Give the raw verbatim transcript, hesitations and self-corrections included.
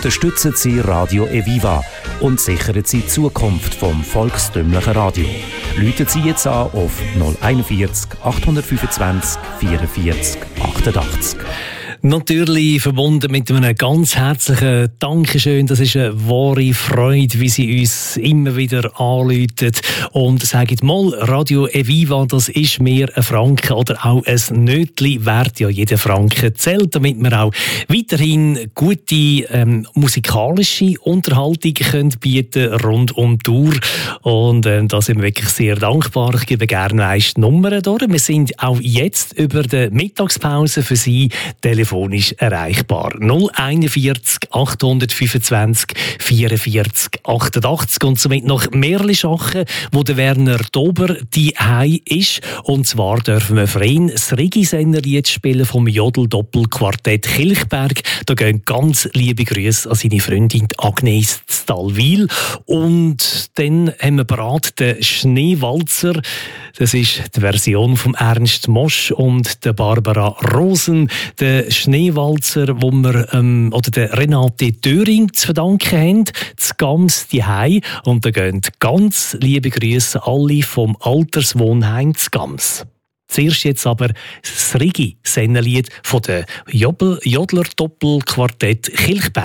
unterstützen Sie Radio Eviva und sichern Sie die Zukunft vom volkstümlichen Radio. Rufen Sie jetzt an auf null einundvierzig achthundertfünfundzwanzig vierundvierzig achtundachtzig. Natürlich verbunden mit einem ganz herzlichen Dankeschön. Das ist eine wahre Freude, wie Sie uns immer wieder anrufen und sagen, mal, Radio Eviva, das ist mir ein Franken oder auch ein Nötli wert. Ja, jeder Franken zählt, damit wir auch weiterhin gute ähm, musikalische Unterhaltung können bieten rund um die Uhr. Und ähm, da sind wir wirklich sehr dankbar. Ich gebe gerne eins die Nummern durch. Wir sind auch jetzt über die Mittagspause für Sie telefonisch erreichbar. null einundvierzig achthundertfünfundzwanzig vierundvierzig achtundachtzig und somit noch mehrere Sachen, wo der Werner Dober die Hei ist. Und zwar dürfen wir für ihn das Rigi-Senderlied spielen vom Jodl-Doppelquartett Kilchberg. Da gehen ganz liebe Grüße an seine Freundin Agnes Stalwil. Und dann haben wir bereit den Schneewalzer. Das ist die Version von Ernst Mosch und der Barbara Rosen. Der Schneewalzer, wo wir ähm, oder der Renate Döring zu verdanken haben, zu Gams die Hei. Und da gehen ganz liebe Grüße alle vom Alterswohnheim zu Gams. Zuerst jetzt aber das Rigi-Senderlied von der Jodler-Doppelquartett Kilchberg.